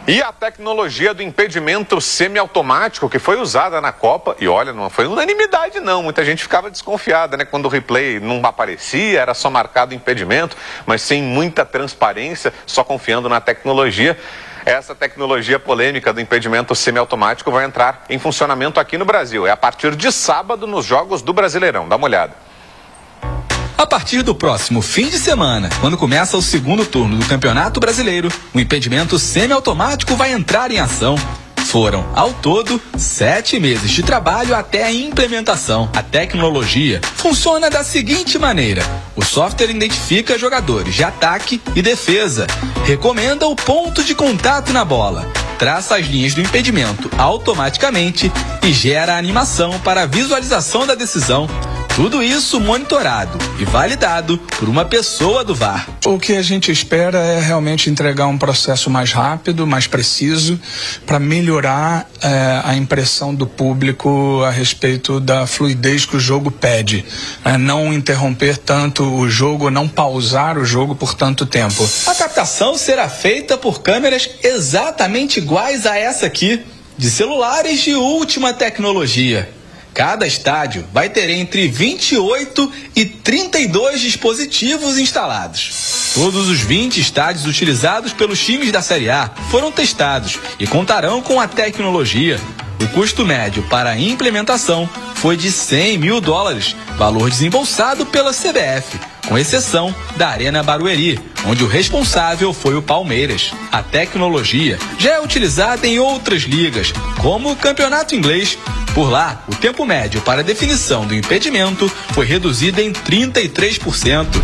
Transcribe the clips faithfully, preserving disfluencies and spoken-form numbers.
E a tecnologia do impedimento semiautomático que foi usada na Copa, e olha, não foi unanimidade não, muita gente ficava desconfiada, né? Quando o replay não aparecia, era só marcado impedimento, mas sem muita transparência, só confiando na tecnologia. Essa tecnologia polêmica do impedimento semiautomático vai entrar em funcionamento aqui no Brasil. É a partir de sábado nos Jogos do Brasileirão. Dá uma olhada. A partir do próximo fim de semana, quando começa o segundo turno do Campeonato Brasileiro, o impedimento semiautomático vai entrar em ação. Foram, ao todo, sete meses de trabalho até a implementação. A tecnologia funciona da seguinte maneira: o software identifica jogadores de ataque e defesa, recomenda o ponto de contato na bola, traça as linhas do impedimento automaticamente e gera a animação para a visualização da decisão. Tudo isso monitorado e validado por uma pessoa do V A R. O que a gente espera é realmente entregar um processo mais rápido, mais preciso, para melhorar é, a impressão do público a respeito da fluidez que o jogo pede. É, não interromper tanto o jogo, não pausar o jogo por tanto tempo. A captação será feita por câmeras exatamente iguais a essa aqui, de celulares de última tecnologia. Cada estádio vai ter entre vinte e oito e trinta e dois dispositivos instalados. Todos os vinte estádios utilizados pelos times da Série A foram testados e contarão com a tecnologia. O custo médio para a implementação foi de cem mil dólares, valor desembolsado pela C B F, com exceção da Arena Barueri, onde o responsável foi o Palmeiras. A tecnologia já é utilizada em outras ligas, como o Campeonato Inglês. Por lá, o tempo médio para a definição do impedimento foi reduzido em trinta e três por cento.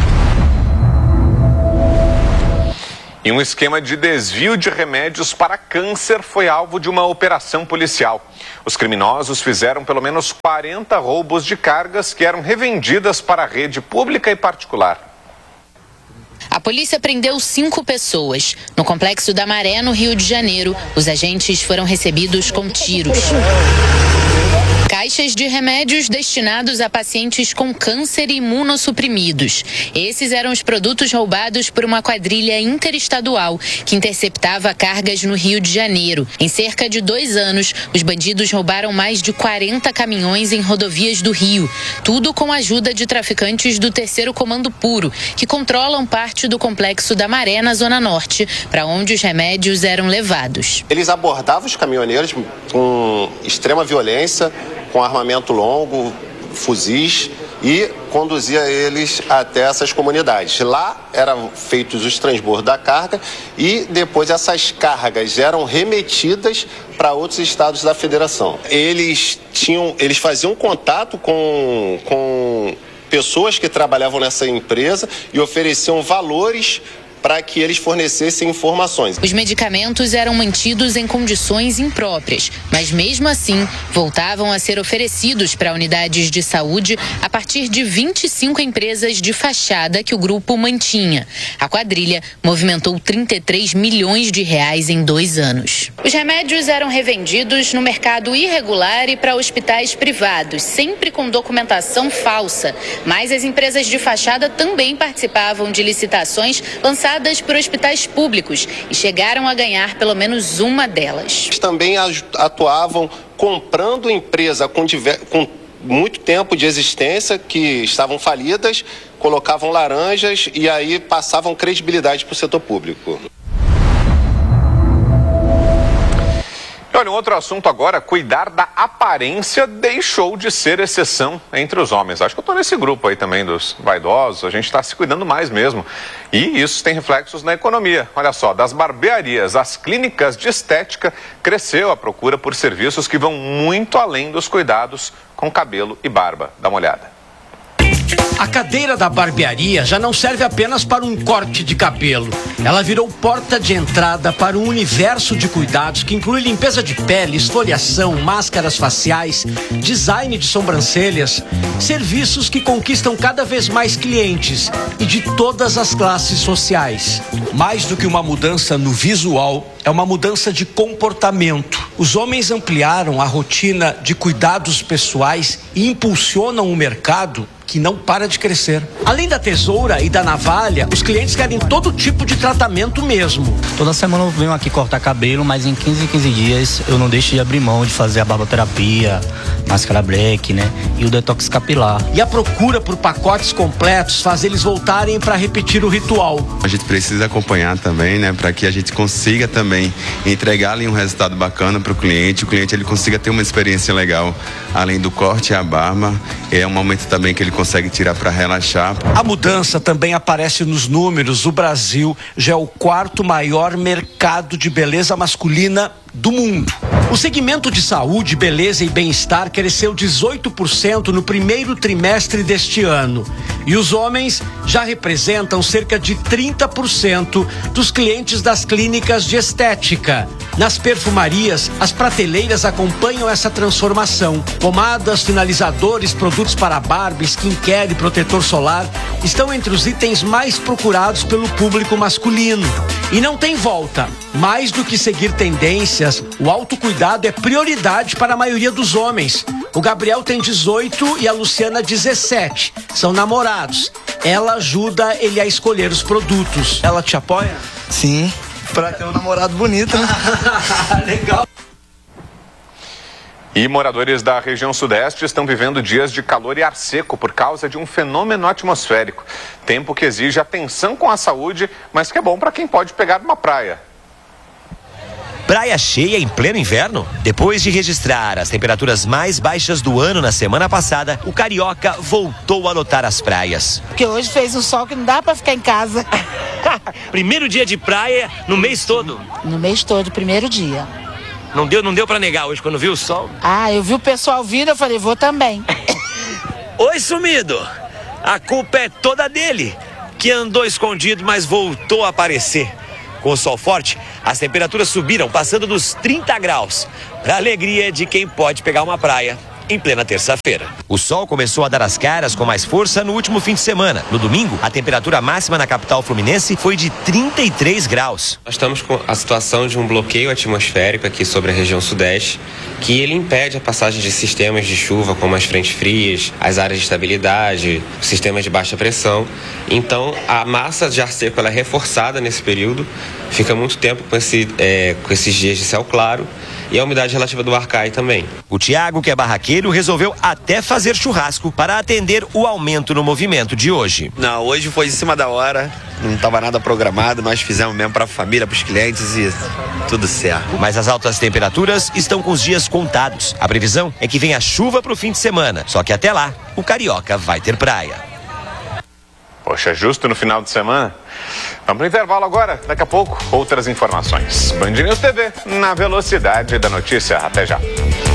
E um esquema de desvio de remédios para câncer foi alvo de uma operação policial. Os criminosos fizeram pelo menos quarenta roubos de cargas que eram revendidas para a rede pública e particular. A polícia prendeu cinco pessoas. No Complexo da Maré, no Rio de Janeiro, os agentes foram recebidos com tiros. Caixas de remédios destinados a pacientes com câncer e imunossuprimidos. Esses eram os produtos roubados por uma quadrilha interestadual que interceptava cargas no Rio de Janeiro. Em cerca de dois anos, os bandidos roubaram mais de quarenta caminhões em rodovias do Rio. Tudo com a ajuda de traficantes do terceiro Comando Puro, que controlam parte do Complexo da Maré, na Zona Norte, para onde os remédios eram levados. Eles abordavam os caminhoneiros com extrema violência, com armamento longo, fuzis, e conduzia eles até essas comunidades. Lá eram feitos os transbordos da carga e depois essas cargas eram remetidas para outros estados da federação. Eles tinham, eles faziam contato com, com pessoas que trabalhavam nessa empresa e ofereciam valores para que eles fornecessem informações. Os medicamentos eram mantidos em condições impróprias, mas mesmo assim voltavam a ser oferecidos para unidades de saúde a partir de vinte e cinco empresas de fachada que o grupo mantinha. A quadrilha movimentou trinta e três milhões de reais em dois anos. Os remédios eram revendidos no mercado irregular e para hospitais privados, sempre com documentação falsa. Mas as empresas de fachada também participavam de licitações lançadas por hospitais públicos e chegaram a ganhar pelo menos uma delas. Eles também atuavam comprando empresa com, diver... com muito tempo de existência, que estavam falidas, colocavam laranjas e aí passavam credibilidade para o setor público. Olha, um outro assunto agora: cuidar da aparência deixou de ser exceção entre os homens. Acho que eu estou nesse grupo aí também dos vaidosos, a gente está se cuidando mais mesmo. E isso tem reflexos na economia. Olha só, das barbearias às clínicas de estética, cresceu a procura por serviços que vão muito além dos cuidados com cabelo e barba. Dá uma olhada. A cadeira da barbearia já não serve apenas para um corte de cabelo. Ela virou porta de entrada para um universo de cuidados que inclui limpeza de pele, esfoliação, máscaras faciais, design de sobrancelhas, serviços que conquistam cada vez mais clientes e de todas as classes sociais. Mais do que uma mudança no visual, é uma mudança de comportamento. Os homens ampliaram a rotina de cuidados pessoais e impulsionam o mercado que não para de crescer. Além da tesoura e da navalha, os clientes querem todo tipo de tratamento mesmo. Toda semana eu venho aqui cortar cabelo, mas em quinze em quinze dias eu não deixo de abrir mão de fazer a barboterapia, máscara black, né? E o detox capilar. E a procura por pacotes completos faz eles voltarem para repetir o ritual. A gente precisa acompanhar também, né? Para que a gente consiga também entregar ali um resultado bacana para o cliente. O cliente ele consiga ter uma experiência legal. Além do corte e a barba, é um momento também que ele consegue tirar para relaxar. A mudança também aparece nos números. O Brasil já é o quarto maior mercado de beleza masculina do mundo. O segmento de saúde, beleza e bem-estar cresceu dezoito por cento no primeiro trimestre deste ano. E os homens já representam cerca de trinta por cento dos clientes das clínicas de estética. Nas perfumarias, as prateleiras acompanham essa transformação. Pomadas, finalizadores, produtos para barba, skincare e protetor solar estão entre os itens mais procurados pelo público masculino. E não tem volta. Mais do que seguir tendências, o autocuidado é prioridade para a maioria dos homens. O Gabriel tem dezoito e a Luciana dezessete. São namorados. Ela ajuda ele a escolher os produtos. Ela te apoia? Sim, pra ter um namorado bonito, né? Legal. E moradores da região sudeste estão vivendo dias de calor e ar seco por causa de um fenômeno atmosférico. Tempo que exige atenção com a saúde, mas que é bom para quem pode pegar uma praia. Praia cheia em pleno inverno? Depois de registrar as temperaturas mais baixas do ano na semana passada, o carioca voltou a lotar as praias. Porque hoje fez um sol que não dá pra ficar em casa. Primeiro dia de praia no mês todo? No mês todo, primeiro dia. Não deu, não deu pra negar hoje quando viu o sol? Ah, eu vi o pessoal vindo, eu falei, vou também. Oi, sumido! A culpa é toda dele, que andou escondido, mas voltou a aparecer. Com o sol forte, as temperaturas subiram, passando dos trinta graus, para alegria de quem pode pegar uma praia em plena terça-feira. O sol começou a dar as caras com mais força no último fim de semana. No domingo, a temperatura máxima na capital fluminense foi de trinta e três graus. Nós estamos com a situação de um bloqueio atmosférico aqui sobre a região sudeste, que ele impede a passagem de sistemas de chuva, como as frentes frias, as áreas de estabilidade, sistemas de baixa pressão. Então, a massa de ar seco ela é reforçada nesse período, fica muito tempo com, esse, é, com esses dias de céu claro, e a umidade relativa do ar cai também. O Tiago, que é barraqueiro, resolveu até fazer churrasco para atender o aumento no movimento de hoje. Não, hoje foi em cima da hora, não estava nada programado, nós fizemos mesmo para a família, para os clientes e tudo certo. Mas as altas temperaturas estão com os dias contados. A previsão é que venha chuva para o fim de semana, só que até lá, o carioca vai ter praia. Poxa, justo no final de semana? Vamos para o intervalo agora. Daqui a pouco, outras informações. Band News T V, na velocidade da notícia. Até já.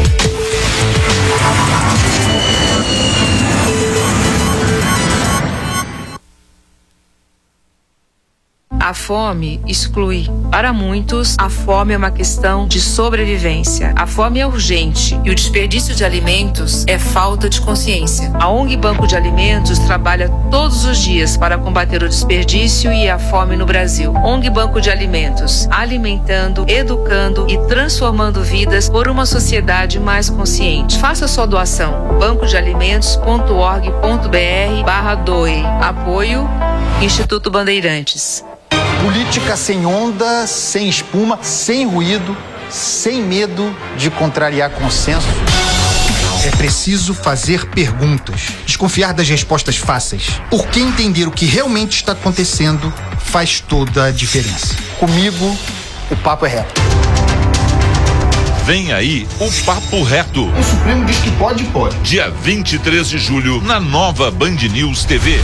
A fome exclui. Para muitos, a fome é uma questão de sobrevivência. A fome é urgente e o desperdício de alimentos é falta de consciência. A O N G Banco de Alimentos trabalha todos os dias para combater o desperdício e a fome no Brasil. O N G Banco de Alimentos, alimentando, educando e transformando vidas por uma sociedade mais consciente. Faça sua doação. banco de alimentos ponto org ponto br barra doe. Apoio Instituto Bandeirantes. Política sem onda, sem espuma, sem ruído, sem medo de contrariar consenso. É preciso fazer perguntas, desconfiar das respostas fáceis, porque entender o que realmente está acontecendo faz toda a diferença. Comigo, o papo é reto. Vem aí o Papo Reto. O Supremo diz que pode, pode. Dia vinte e três de julho, na nova Band News T V.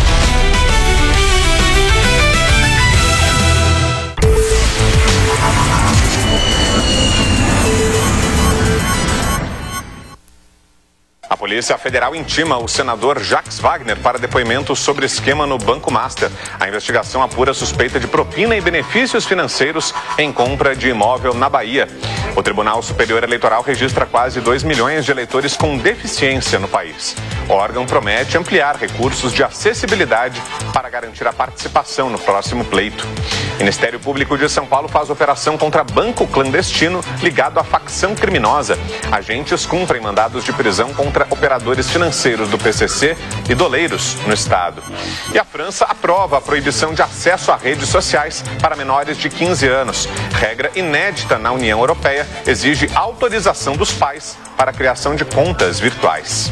A Polícia Federal intima o senador Jacques Wagner para depoimento sobre esquema no Banco Master. A investigação apura suspeita de propina e benefícios financeiros em compra de imóvel na Bahia. O Tribunal Superior Eleitoral registra quase dois milhões de eleitores com deficiência no país. O órgão promete ampliar recursos de acessibilidade para garantir a participação no próximo pleito. O Ministério Público de São Paulo faz operação contra banco clandestino ligado à facção criminosa. Agentes cumprem mandados de prisão contra operadores financeiros do P C C e doleiros no estado. E a França aprova a proibição de acesso a redes sociais para menores de quinze anos. Regra inédita na União Europeia exige autorização dos pais para a criação de contas virtuais.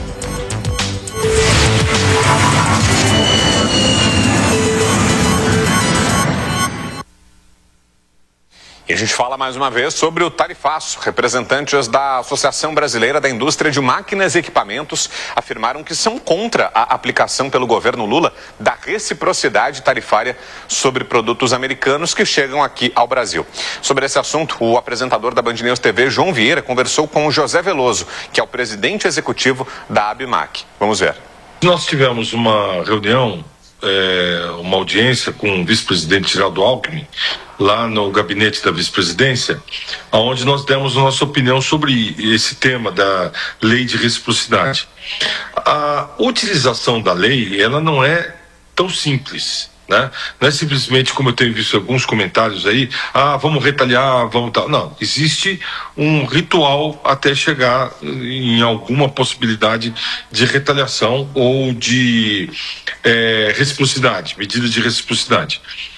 E a gente fala mais uma vez sobre o tarifaço. Representantes da Associação Brasileira da Indústria de Máquinas e Equipamentos afirmaram que são contra a aplicação pelo governo Lula da reciprocidade tarifária sobre produtos americanos que chegam aqui ao Brasil. Sobre esse assunto, o apresentador da Band News T V, João Vieira, conversou com o José Veloso, que é o presidente executivo da ABMAC. Vamos ver. Nós tivemos uma reunião, é, uma audiência com o vice-presidente Geraldo Alckmin, lá no gabinete da vice-presidência, onde nós demos a nossa opinião sobre esse tema da lei de reciprocidade. A utilização da lei, ela não é tão simples, né? Não é simplesmente, como eu tenho visto alguns comentários aí, ah, vamos retaliar, vamos tal. Não, existe um ritual até chegar em alguma possibilidade de retaliação ou de é, reciprocidade, medida de reciprocidade.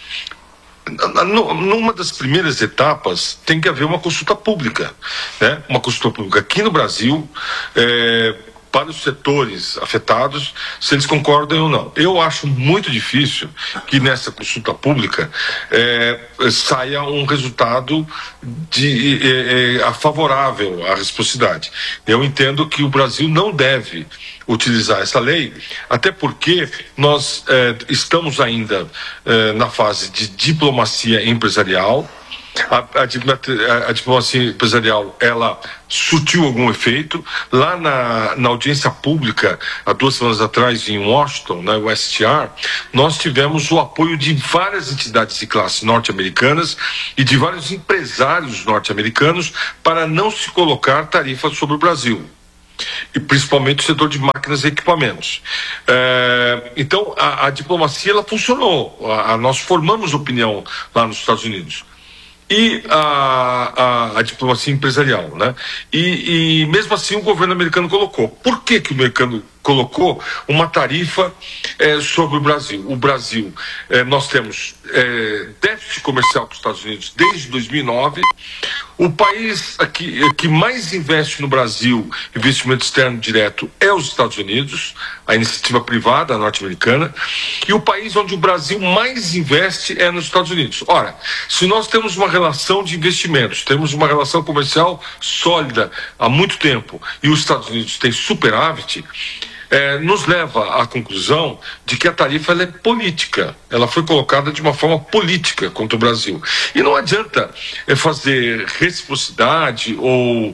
Numa das primeiras etapas tem que haver uma consulta pública, né? Uma consulta pública aqui no Brasil, é, para os setores afetados, se eles concordam ou não. Eu acho muito difícil que nessa consulta pública é, saia um resultado de, é, é, favorável à reciprocidade. Eu entendo que o Brasil não deve utilizar essa lei, até porque nós é, estamos ainda é, na fase de diplomacia empresarial. A, a, a diplomacia empresarial, ela surtiu algum efeito. Lá na, na audiência pública, há duas semanas atrás, em Washington, na U S T R, nós tivemos o apoio de várias entidades de classe norte-americanas e de vários empresários norte-americanos para não se colocar tarifas sobre o Brasil, e principalmente o setor de máquinas e equipamentos. É, então, a, a diplomacia, ela funcionou. A, a, nós formamos opinião lá nos Estados Unidos. E a, a, a diplomacia empresarial, né? E, e mesmo assim o governo americano colocou. Por que que o americano colocou uma tarifa é, sobre o Brasil? O Brasil, é, nós temos é, déficit comercial com os Estados Unidos desde dois mil e nove. O país aqui, que mais investe no Brasil, investimento externo direto, é os Estados Unidos, a iniciativa privada norte-americana. E o país onde o Brasil mais investe é nos Estados Unidos. Ora, se nós temos uma relação de investimentos, temos uma relação comercial sólida há muito tempo, e os Estados Unidos têm superávit, É, nos leva à conclusão de que a tarifa ela é política. Ela foi colocada de uma forma política contra o Brasil. E não adianta é, fazer reciprocidade ou,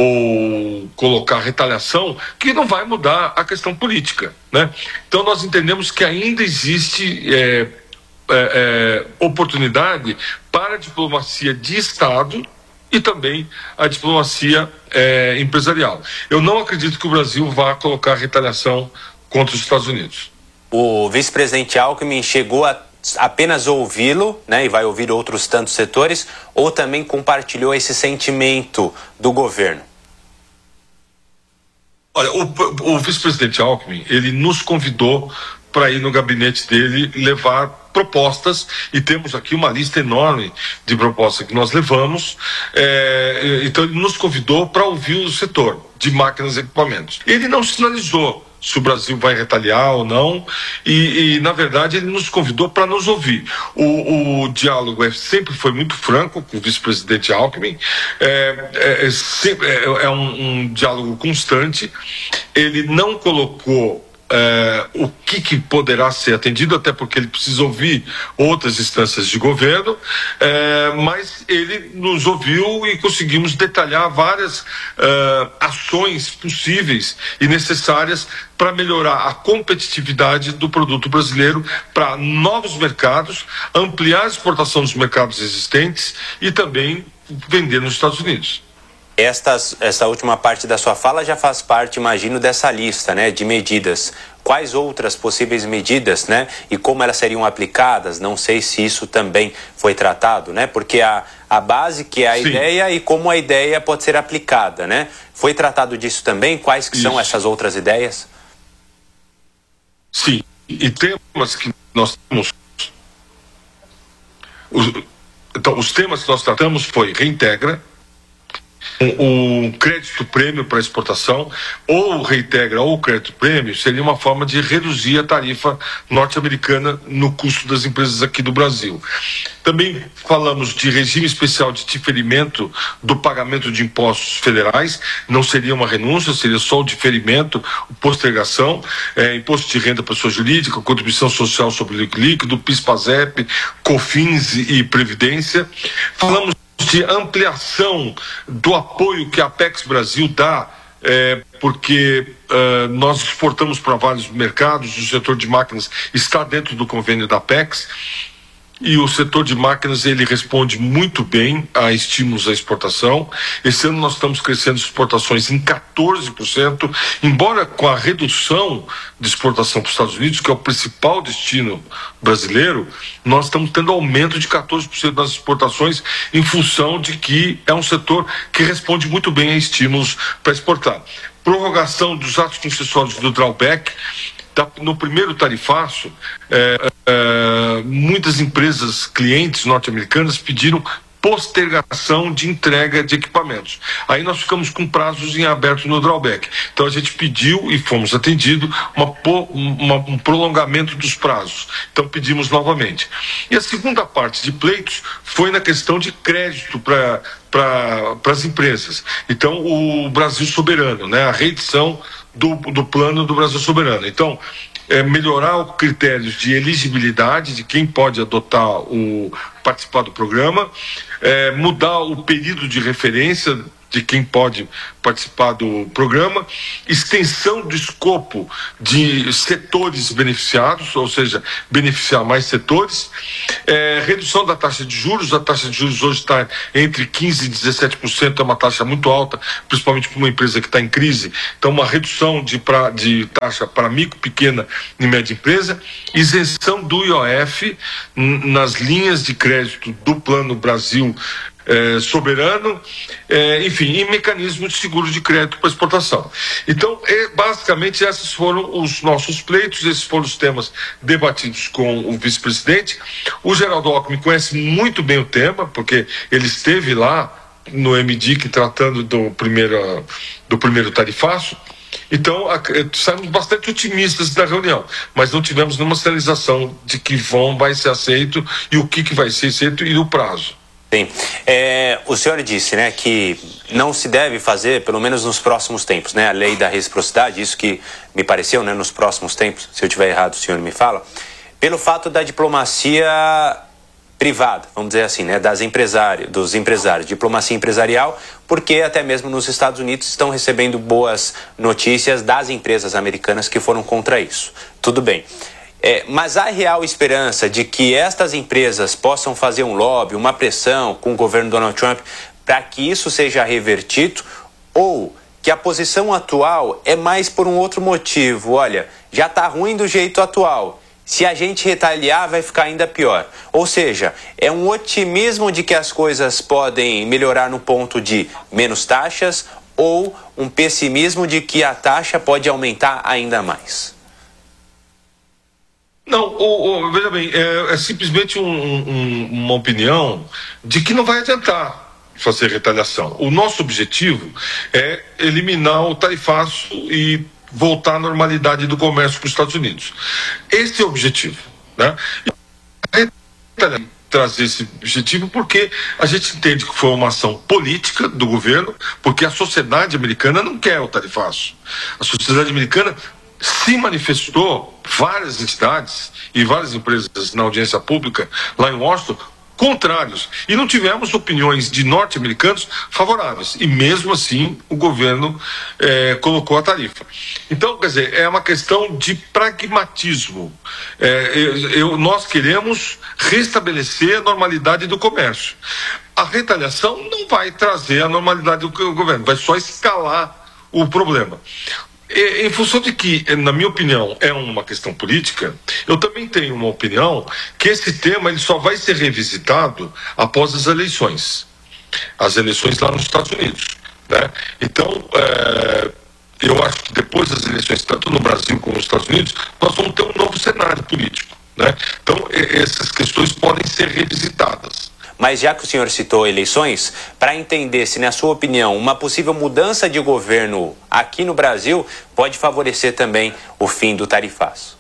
ou colocar retaliação que não vai mudar a questão política, né? Então nós entendemos que ainda existe é, é, é, oportunidade para a diplomacia de Estado e também a diplomacia é, empresarial. Eu não acredito que o Brasil vá colocar retaliação contra os Estados Unidos. O vice-presidente Alckmin chegou a apenas ouvi-lo, né, e vai ouvir outros tantos setores, ou também compartilhou esse sentimento do governo? Olha, o, o vice-presidente Alckmin, ele nos convidou para ir no gabinete dele levar propostas, e temos aqui uma lista enorme de propostas que nós levamos. É, então ele nos convidou para ouvir o setor de máquinas e equipamentos. Ele não sinalizou se o Brasil vai retaliar ou não, e, e na verdade ele nos convidou para nos ouvir. O, o diálogo é, sempre foi muito franco com o vice-presidente Alckmin, é, é, é, sempre, é, é um, um diálogo constante. Ele não colocou É, o que, que poderá ser atendido, até porque ele precisa ouvir outras instâncias de governo, é, mas ele nos ouviu e conseguimos detalhar várias é, ações possíveis e necessárias para melhorar a competitividade do produto brasileiro para novos mercados, ampliar a exportação dos mercados existentes e também vender nos Estados Unidos. Estas, essa última parte da sua fala já faz parte, imagino, dessa lista, né, de medidas. Quais outras possíveis medidas, né, e como elas seriam aplicadas? Não sei se isso também foi tratado, né, porque a, a base que é a Sim. ideia e como a ideia pode ser aplicada, né? Foi tratado disso também? Quais que são essas outras ideias? Sim, e temas que nós temos... Os, então, os temas que nós tratamos foi reintegra, o crédito prêmio para exportação, ou reintegra ou crédito prêmio, seria uma forma de reduzir a tarifa norte-americana no custo das empresas aqui do Brasil. Também falamos de regime especial de diferimento do pagamento de impostos federais, não seria uma renúncia, seria só o diferimento, postergação, é, imposto de renda pessoa jurídica, contribuição social sobre o líquido, PIS-PASEP, COFINS e Previdência. Falamos de ampliação do apoio que a Apex Brasil dá, é, porque uh, nós exportamos para vários mercados, o setor de máquinas está dentro do convênio da Apex, e o setor de máquinas ele responde muito bem a estímulos à exportação. Esse ano nós estamos crescendo exportações em quatorze por cento, embora com a redução de exportação para os Estados Unidos, que é o principal destino brasileiro, nós estamos tendo aumento de quatorze por cento das exportações em função de que é um setor que responde muito bem a estímulos para exportar. Prorrogação dos atos concessórios do drawback. No primeiro tarifaço, é, é, muitas empresas clientes norte-americanas pediram postergação de entrega de equipamentos. Aí nós ficamos com prazos em aberto no drawback. Então a gente pediu e fomos atendidos uma, uma, um prolongamento dos prazos. Então pedimos novamente. E a segunda parte de pleitos foi na questão de crédito para para as empresas. Então o Brasil Soberano, né, a reedição do, do plano do Brasil Soberano. Então, é, melhorar os critérios de elegibilidade de quem pode adotar o participar do programa, é, mudar o período de referência de quem pode participar do programa, extensão do escopo de setores beneficiados, ou seja, beneficiar mais setores, é, redução da taxa de juros. A taxa de juros hoje está entre quinze por cento e dezessete por cento, é uma taxa muito alta, principalmente para uma empresa que está em crise. Então, uma redução de, pra, de taxa para micro, pequena e média empresa, isenção do I O F nas linhas de crédito do Plano Brasil É, soberano, é, enfim, e mecanismo de seguro de crédito para exportação. Então, é, basicamente, esses foram os nossos pleitos, esses foram os temas debatidos com o vice-presidente. O Geraldo Alckmin conhece muito bem o tema, porque ele esteve lá no M D I C tratando do primeiro, do primeiro tarifaço. Então, a, saímos bastante otimistas da reunião, mas não tivemos nenhuma sinalização de que vão, vai ser aceito e o que, que vai ser aceito e o prazo. Sim. É, o senhor disse, né, que não se deve fazer, pelo menos nos próximos tempos, né, a lei da reciprocidade, isso que me pareceu, né, nos próximos tempos, se eu estiver errado o senhor me fala, pelo fato da diplomacia privada, vamos dizer assim, né, das empresários, dos empresários, diplomacia empresarial, porque até mesmo nos Estados Unidos estão recebendo boas notícias das empresas americanas que foram contra isso. Tudo bem. É, mas há real esperança de que estas empresas possam fazer um lobby, uma pressão com o governo Donald Trump para que isso seja revertido, ou que a posição atual é mais por um outro motivo? Olha, já está ruim do jeito atual, se a gente retaliar vai ficar ainda pior. Ou seja, é um otimismo de que as coisas podem melhorar no ponto de menos taxas, ou um pessimismo de que a taxa pode aumentar ainda mais? Não, o, o, veja bem, é, é simplesmente um, um, uma opinião de que não vai adiantar fazer retaliação. O nosso objetivo é eliminar o tarifaço e voltar à normalidade do comércio com os Estados Unidos. Esse é o objetivo, né? E trazer esse objetivo porque a gente entende que foi uma ação política do governo, porque a sociedade americana não quer o tarifaço. A sociedade americana se manifestou, várias entidades e várias empresas na audiência pública lá em Washington, contrários. E não tivemos opiniões de norte-americanos favoráveis. E mesmo assim o governo é, colocou a tarifa. Então, quer dizer, é uma questão de pragmatismo. É, eu, eu, nós queremos restabelecer a normalidade do comércio. a retaliação não vai trazer a normalidade do governo, vai só escalar o problema. E, em função de que, na minha opinião, é uma questão política, eu também tenho uma opinião que esse tema ele só vai ser revisitado após as eleições. As eleições lá nos Estados Unidos, né? Então, é, eu acho que depois das eleições, tanto no Brasil como nos Estados Unidos, nós vamos ter um novo cenário político, né? Então, essas questões podem ser revisitadas. Mas já que o senhor citou eleições, para entender se, na sua opinião, uma possível mudança de governo aqui no Brasil pode favorecer também o fim do tarifaço.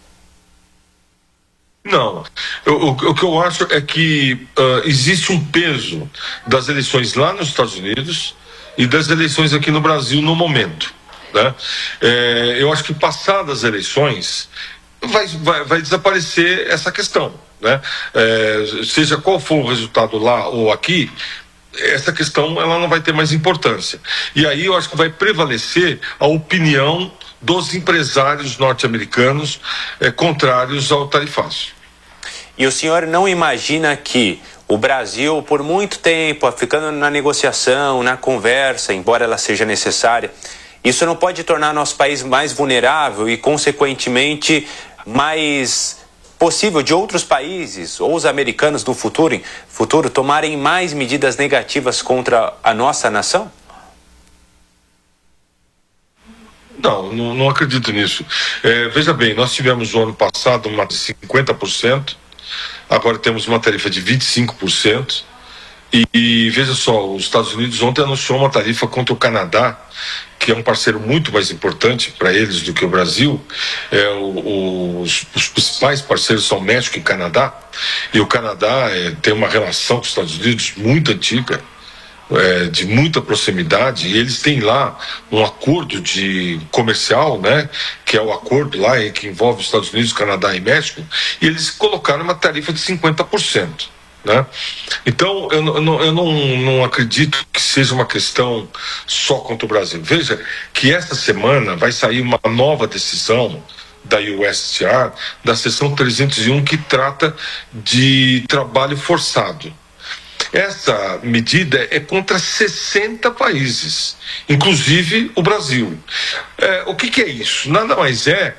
Não. Eu, o, o que eu acho é que uh, existe um peso das eleições lá nos Estados Unidos e das eleições aqui no Brasil no momento, né? É, eu acho que passadas as eleições vai, vai, vai desaparecer essa questão, né? É, seja qual for o resultado lá ou aqui, essa questão ela não vai ter mais importância. E aí eu acho que vai prevalecer a opinião dos empresários norte-americanos é, contrários ao tarifaço. E o senhor não imagina que o Brasil, por muito tempo, ficando na negociação, na conversa, embora ela seja necessária, isso não pode tornar nosso país mais vulnerável e, consequentemente, mais possível de outros países ou os americanos no futuro, futuro tomarem mais medidas negativas contra a nossa nação? Não, não, não acredito nisso. É, veja bem, nós tivemos no ano passado uma de cinquenta por cento, agora temos uma tarifa de vinte e cinco por cento. E, e veja só, os Estados Unidos ontem anunciou uma tarifa contra o Canadá, que é um parceiro muito mais importante para eles do que o Brasil. É, o, os, os principais parceiros são México e Canadá, e o Canadá é, tem uma relação com os Estados Unidos muito antiga, é, de muita proximidade, e eles têm lá um acordo de comercial, né, que é o acordo lá que envolve os Estados Unidos, Canadá e México, e eles colocaram uma tarifa de cinquenta por cento. Né? Então eu, não, eu não, não acredito que seja uma questão só contra o Brasil. Veja que esta semana vai sair uma nova decisão da U S T R, da seção trezentos e um, que trata de trabalho forçado. Essa medida é contra sessenta países, inclusive o Brasil. É, o que, que é isso? Nada mais é